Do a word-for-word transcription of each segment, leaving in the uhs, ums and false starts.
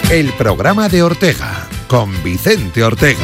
El programa de Ortega, con Vicente Ortega.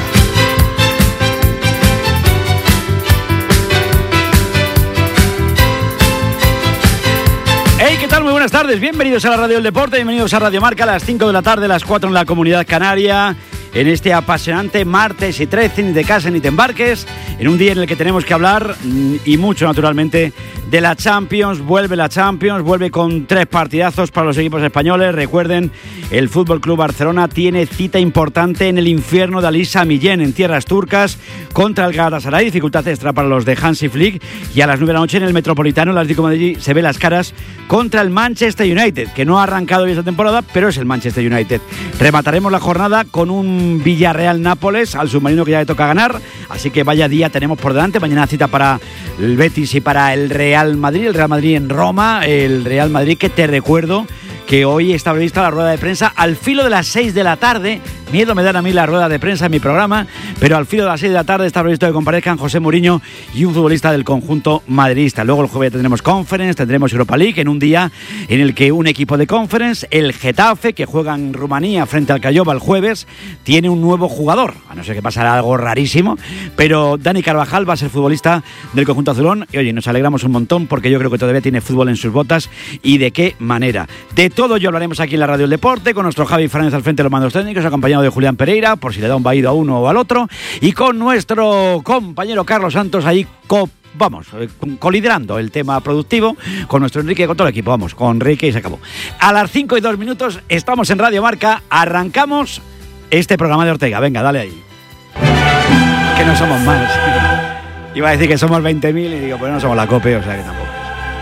Hey, ¿qué tal? Muy buenas tardes. Bienvenidos a la Radio del Deporte, bienvenidos a Radio Marca a las cinco de la tarde, a las cuatro en la Comunidad Canaria. En este apasionante martes y trece, ni te cases ni te embarques, en un día en el que tenemos que hablar, y mucho naturalmente, de la Champions. Vuelve la Champions, vuelve con tres partidazos para los equipos españoles. Recuerden, el F C Barcelona tiene cita importante en el infierno de Ali Sami Yen, en tierras turcas, contra el Galatasaray. Dificultad extra para los de Hansi Flick. Y a las nueve de la noche en el Metropolitano, el Atlético de Madrid se ve las caras contra el Manchester United, que no ha arrancado bien esta temporada, pero es el Manchester United. Remataremos la jornada con un Villarreal-Nápoles, al submarino que ya le toca ganar, así que vaya día tenemos por delante. Mañana cita para el Betis y para el Real Madrid, el Real Madrid en Roma, el Real Madrid que te recuerdo que hoy está prevista la rueda de prensa al filo de las seis de la tarde. Miedo me dan a mí la rueda de prensa en mi programa, pero al filo de las seis de la tarde está previsto que comparezcan José Mourinho y un futbolista del conjunto madridista. Luego el jueves tendremos Conference, tendremos Europa League, en un día en el que un equipo de Conference, el Getafe, que juega en Rumanía frente al Craiova el jueves, tiene un nuevo jugador, a no ser que pasará algo rarísimo, pero Dani Carvajal va a ser futbolista del conjunto azulón. Y oye, nos alegramos un montón porque yo creo que todavía tiene fútbol en sus botas, y de qué manera. De todo ello hablaremos aquí en la Radio del Deporte, con nuestro Javi Fernández al frente de los mandos técnicos, acompañado de Julián Pereira, por si le da un vaído a uno o al otro, y con nuestro compañero Carlos Santos ahí co vamos, coliderando el tema productivo con nuestro Enrique, con todo el equipo. Vamos, con Enrique y se acabó. A las cinco y dos minutos estamos en Radio Marca, arrancamos este programa de Ortega. Venga, dale ahí. Que no somos más. Iba a decir que somos veinte mil y digo, pues no somos la COPE, o sea que tampoco.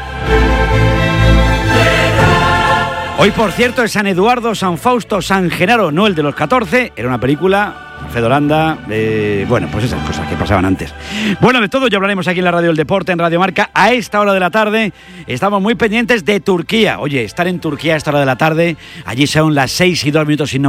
Hoy, por cierto, es San Eduardo, San Fausto, San Genaro, no el de los catorce. Era una película, Alfredo Landa, eh, bueno, pues esas cosas que pasaban antes. Bueno, de todo ya hablaremos aquí en la Radio del Deporte, en Radio Marca. A esta hora de la tarde estamos muy pendientes de Turquía. Oye, estar en Turquía a esta hora de la tarde, allí son las seis y dos minutos, sin